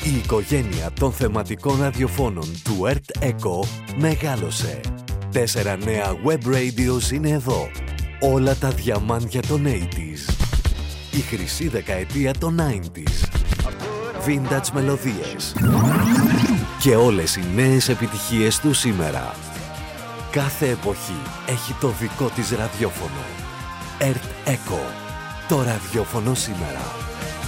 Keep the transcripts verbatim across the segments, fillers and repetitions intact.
Η οικογένεια των θεματικών ραδιοφώνων του Earth Echo μεγάλωσε. Τέσσερα νέα web radios είναι εδώ. Όλα τα διαμάντια των ογδόντα. Η χρυσή δεκαετία των ενενήντα. Vintage μελωδίες. Και όλες οι νέες επιτυχίες του σήμερα. Κάθε εποχή έχει το δικό της ραδιόφωνο. Earth Echo. Το ραδιόφωνο σήμερα.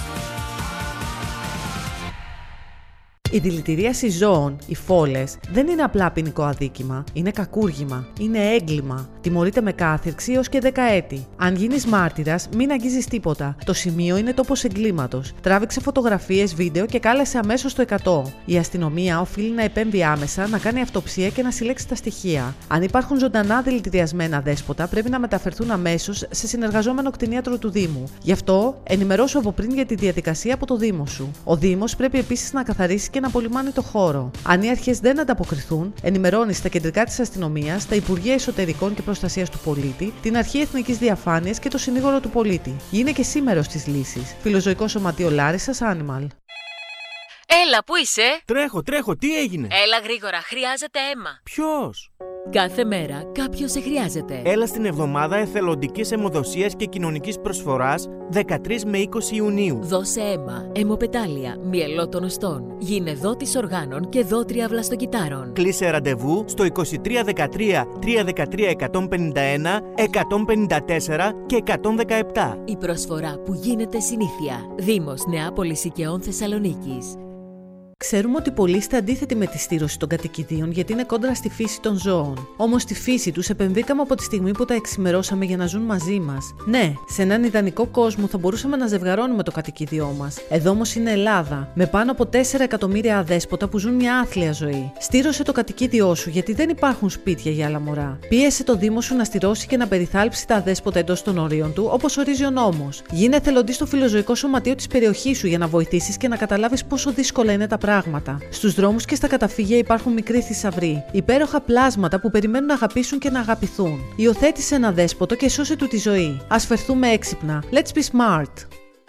Η δηλητηρίαση ζώων, οι φόλες, δεν είναι απλά ποινικό αδίκημα. Είναι κακούργημα. Είναι έγκλημα. Τιμωρείται με κάθυρξη έως και δεκαέτη. Αν γίνεις μάρτυρας, μην αγγίζεις τίποτα. Το σημείο είναι τόπος εγκλήματος. Τράβηξε φωτογραφίες, βίντεο και κάλεσε αμέσως το εκατό. Η αστυνομία οφείλει να επέμβει άμεσα, να κάνει αυτοψία και να συλλέξει τα στοιχεία. Αν υπάρχουν ζωντανά δηλητηριασμένα δέσποτα, πρέπει να μεταφερθούν αμέσως σε συνεργαζόμενο κτηνίατρο του Δήμου. Γι' αυτό, ενημερώσου από πριν για τη διαδικασία από το Δήμο σου. Ο Δήμος πρέπει επίσης να καθαρίσει και να απολυμάνει το χώρο. Αν οι αρχές δεν ανταποκριθούν, ενημερώνει στα κεντρικά της αστυνομίας, τα Υπουργεία Εσωτερικών και Προστασίας του Πολίτη, την Αρχή Εθνικής Διαφάνειας και το Συνήγορο του Πολίτη. Γίνε και σήμερος της λύσης. Φιλοζωικό Σωματείο Λάρισσας Animal. Έλα, πού είσαι? Τρέχω, τρέχω, τι έγινε? Έλα γρήγορα, χρειάζεται αίμα. Ποιος? Κάθε μέρα κάποιος σε χρειάζεται. Έλα στην εβδομάδα εθελοντικής αιμοδοσίας και κοινωνικής προσφοράς δεκατρείς με είκοσι Ιουνίου. Δώσε αίμα, αιμοπετάλια, μυελό των οστών. Γίνε δότης οργάνων και δότρια βλαστοκυτάρων. Κλείσε ραντεβού στο είκοσι τρία δεκατρία τριακόσια δεκατρία εκατόν πενήντα ένα, εκατόν πενήντα τέσσερα και εκατόν δεκαεπτά. Η προσφορά που γίνεται συνήθεια. Δήμος Νεάπολης Οικαιών Θεσσαλονίκης. Ξέρουμε ότι πολλοί είστε αντίθετοι με τη στήρωση των κατοικιδίων γιατί είναι κόντρα στη φύση των ζώων. Όμως στη φύση τους επεμβήκαμε από τη στιγμή που τα εξημερώσαμε για να ζουν μαζί μας. Ναι, σε έναν ιδανικό κόσμο θα μπορούσαμε να ζευγαρώνουμε το κατοικίδιό μας. Εδώ όμως είναι Ελλάδα, με πάνω από τέσσερα εκατομμύρια αδέσποτα που ζουν μια άθλια ζωή. Στήρωσε το κατοικίδιό σου γιατί δεν υπάρχουν σπίτια για άλλα μωρά. Πίεσε το Δήμο σου να στηρώσει και να περιθάλψει τα αδέσποτα εντός των ορίων του, όπως ορίζει ο νόμος. Γίνε εθελοντής στο Φιλοζωικό Σωματείο της περιοχής σου για να βοηθήσεις και να καταλάβεις πόσο δύσκολα είναι τα πράγματα. Στους δρόμους και στα καταφύγια υπάρχουν μικροί θησαυροί, υπέροχα πλάσματα που περιμένουν να αγαπήσουν και να αγαπηθούν. Υιοθέτησε ένα δέσποτο και σώσε του τη ζωή. Ας φερθούμε έξυπνα. Let's be smart.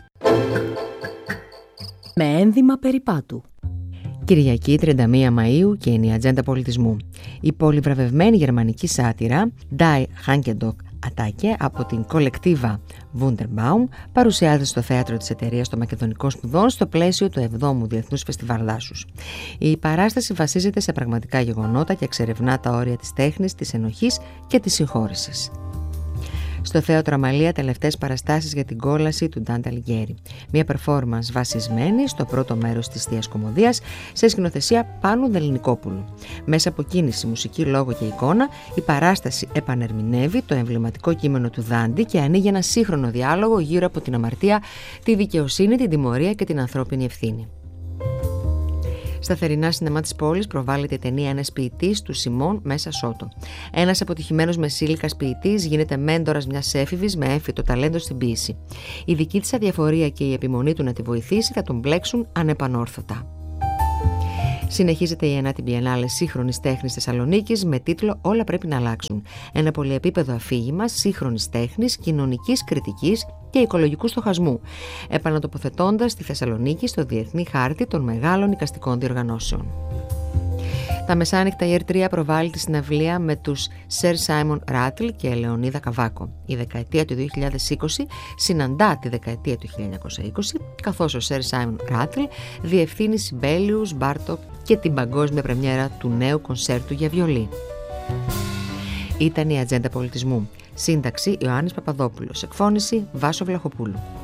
Με ένδυμα περιπάτου. Κυριακή τριάντα μία Μαΐου και είναι η ατζέντα πολιτισμού. Η πολυβραβευμένη γερμανική σάτυρα Die Hankedock Attacke από την κολεκτίβα Wunderbaum παρουσιάζεται στο θέατρο της εταιρείας των Μακεδονικών Σπουδών στο πλαίσιο του εβδόμου Διεθνούς Φεστιβάλ Δάσους. Η παράσταση βασίζεται σε πραγματικά γεγονότα και εξερευνά τα όρια της τέχνης, της ενοχής και της συγχώρεσης. Στο Θέατρο Αμαλία, τελευταίες παραστάσεις για την κόλαση του Ντάντε Αλιγκέρι. Μια performance βασισμένη στο πρώτο μέρος της Θείας Κομμωδίας σε σκηνοθεσία Πάνου Δεληνικόπουλου. Μέσα από κίνηση, μουσική, λόγο και εικόνα, η παράσταση επανερμηνεύει το εμβληματικό κείμενο του Δάντη και ανοίγει ένα σύγχρονο διάλογο γύρω από την αμαρτία, τη δικαιοσύνη, την τιμωρία και την ανθρώπινη ευθύνη. Στα θερινά σινεμά της πόλης προβάλλεται η ταινία «Ένας ποιητής» του Σιμών Μέσα Σότο. Ένας αποτυχημένος μεσήλικας ποιητής γίνεται μέντορας μιας έφηβης με έμφυτο ταλέντο στην ποίηση. Η δική της αδιαφορία και η επιμονή του να τη βοηθήσει θα τον μπλέξουν ανεπανόρθωτα. Συνεχίζεται η ενάτη Biennale Σύγχρονης Τέχνης Θεσσαλονίκης με τίτλο «Όλα πρέπει να αλλάξουν». Ένα πολυεπίπεδο αφήγημα σύγχρονης τέχνης, κοινωνικής κριτικής και οικολογικού στοχασμού, επανατοποθετώντας τη Θεσσαλονίκη στο διεθνή χάρτη των μεγάλων εικαστικών διοργανώσεων. Τα μεσάνυχτα η Ερ τρία προβάλλει τη συναυλία με τους Σερ Σάιμον Ράτλ και Λεωνίδα Καβάκο. Η δεκαετία του δύο χιλιάδες είκοσι συναντά τη δεκαετία του χίλια εννιακόσια είκοσι, καθώς ο Σερ Σάιμον Ράτλ διευθύνει Σιμπέλιους, Μπάρτοκ και την παγκόσμια πρεμιέρα του νέου κονσέρτου για βιολί. Ήταν η ατζέντα πολιτισμού. Σύνταξη Ιωάννης Παπαδόπουλος. Εκφώνηση Βάσο Βλαχοπούλου.